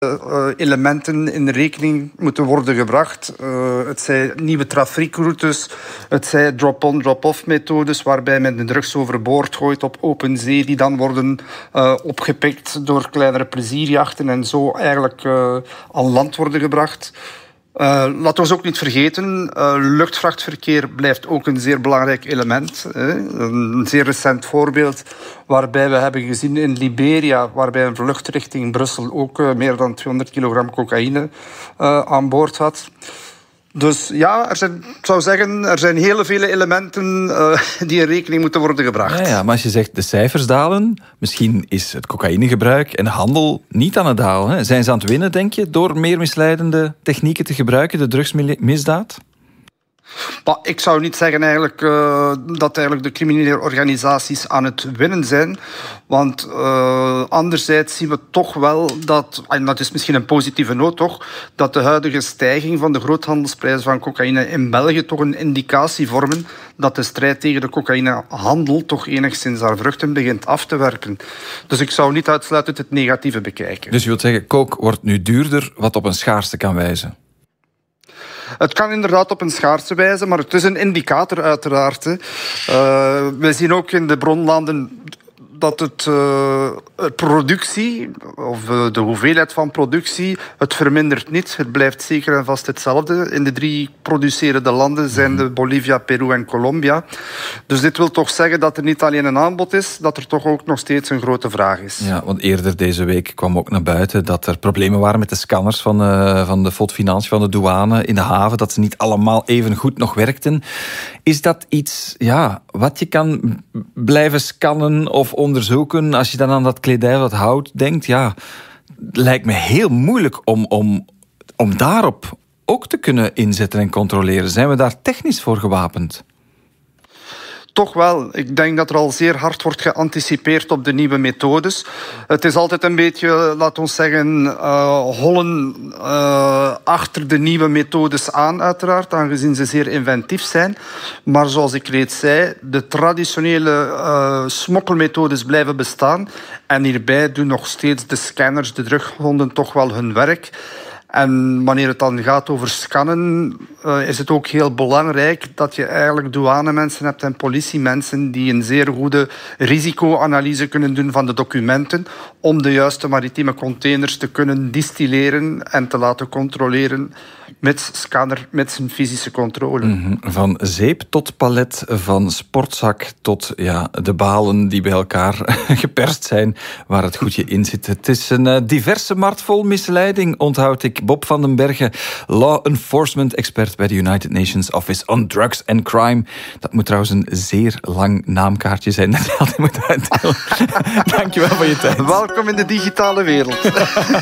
elementen in rekening moeten worden gebracht. Het zijn nieuwe trafiekroutes, het zijn drop-on, drop-off methodes waarbij men de drugs overboord gooit op open zee die dan worden opgepikt door kleinere plezierjachten en zo eigenlijk aan land worden gebracht. Laten we ons ook niet vergeten, luchtvrachtverkeer blijft ook een zeer belangrijk element. Een zeer recent voorbeeld waarbij we hebben gezien in Liberia, waarbij een vlucht richting Brussel ook meer dan 200 kilogram cocaïne aan boord had. Dus ja, er zijn heel veel elementen die in rekening moeten worden gebracht. Ja, maar als je zegt de cijfers dalen, misschien is het cocaïnegebruik en de handel niet aan het dalen. Hè? Zijn ze aan het winnen, denk je, door meer misleidende technieken te gebruiken, de drugsmisdaad? Maar ik zou niet zeggen dat de criminele organisaties aan het winnen zijn. Want anderzijds zien we toch wel dat, en dat is misschien een positieve noot toch, dat de huidige stijging van de groothandelsprijzen van cocaïne in België toch een indicatie vormen dat de strijd tegen de cocaïnehandel toch enigszins haar vruchten begint af te werpen. Dus ik zou niet uitsluitend het negatieve bekijken. Dus je wilt zeggen, coke wordt nu duurder, wat op een schaarste kan wijzen? Het kan inderdaad op een schaarste wijzen, maar het is een indicator uiteraard. We zien ook in de bronlanden dat het productie, of de hoeveelheid van productie, het vermindert niet. Het blijft zeker en vast hetzelfde. In de 3 producerende landen zijn de Bolivia, Peru en Colombia. Dus dit wil toch zeggen dat er niet alleen een aanbod is, dat er toch ook nog steeds een grote vraag is. Ja, want eerder deze week kwam ook naar buiten dat er problemen waren met de scanners van de Fod Financiën, van de douane in de haven, dat ze niet allemaal even goed nog werkten. Is dat iets wat je kan blijven scannen of onderzoeken als je dan aan dat kledij wat hout denkt? Ja, lijkt me heel moeilijk om daarop ook te kunnen inzetten en controleren. Zijn we daar technisch voor gewapend? Toch wel. Ik denk dat er al zeer hard wordt geanticipeerd op de nieuwe methodes. Het is altijd een beetje, laten we zeggen, hollen achter de nieuwe methodes aan, uiteraard, aangezien ze zeer inventief zijn. Maar zoals ik reeds zei, de traditionele smokkelmethodes blijven bestaan. En hierbij doen nog steeds de scanners, de drughonden, toch wel hun werk. En wanneer het dan gaat over scannen, is het ook heel belangrijk dat je eigenlijk douanemensen hebt en politiemensen die een zeer goede risicoanalyse kunnen doen van de documenten om de juiste maritieme containers te kunnen distilleren en te laten controleren met scanner, met zijn fysische controle. Van zeep tot palet, van sportzak tot de balen die bij elkaar geperst zijn, waar het goedje in zit. Het is een diverse markt vol misleiding, onthoud ik. Bob van den Bergen, law enforcement expert bij de United Nations Office on Drugs and Crime. Dat moet trouwens een zeer lang naamkaartje zijn dat je altijd moet uitdelen. Dankjewel voor je tijd. Welkom in de digitale wereld.